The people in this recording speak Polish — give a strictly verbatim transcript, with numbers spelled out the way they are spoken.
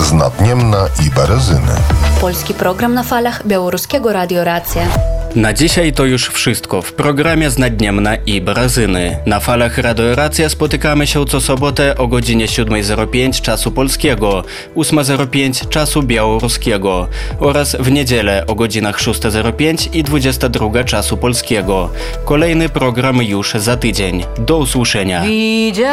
z Nadniemna i Berezyny. Polski program na falach Białoruskiego Radio Racja. Na dzisiaj to już wszystko w programie z Nadniemna i Berezyny. Na falach Radio Racja spotykamy się co sobotę o godzinie siódma zero pięć czasu polskiego, ósma zero pięć czasu białoruskiego oraz w niedzielę o godzinach szósta zero pięć i dwudziesta druga czasu polskiego. Kolejny program już za tydzień. Do usłyszenia.